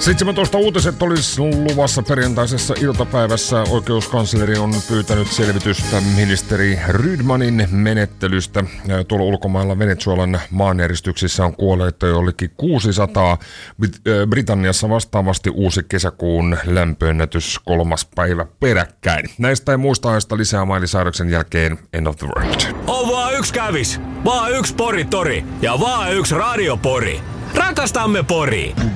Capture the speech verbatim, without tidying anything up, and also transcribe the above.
seitsemäntoista uutiset olisi luvassa perjantaisessa iltapäivässä. Oikeuskansleri on pyytänyt selvitystä ministeri Rydmanin menettelystä. Tuolla ulkomailla Venezuelan maanjäristyksissä on kuolleita jollekin kuusisataa. Britanniassa vastaavasti uusi kesäkuun lämpöennätys kolmas päivä peräkkäin. Näistä ja muista aiheista lisää mailisairauksen jälkeen End of the World. On vaan yksi kävis, vaan yksi poritori ja vaan yksi radiopori. Rakastamme Poria!